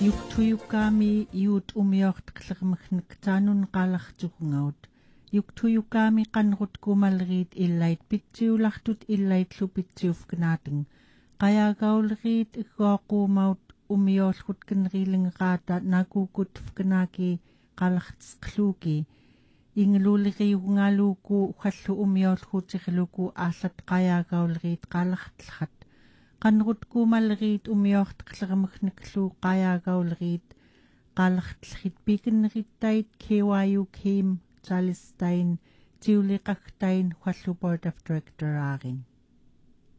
Yuktuyukami iut umiortqlermkhnik taanun qalartukungaut. Yuktuyukami qanrut kumalriit illait pitsiulartut illaitlu pitsiufgnaating. Qayagaulriit iggoquumaut umiorlutkenriilingaata nakukutfgnaaki qalartsqluuki. Ingeluuliriugngaluuku uhallu umiorlhuutirluku aallat qayagaulriit qalartlhat. Qanrut kumalriit umiortqlermkhniklu qayagaulriit qalartlhit pikenrittait KYU Kim Charlestain tiuliqagtain hallu board of director aarin.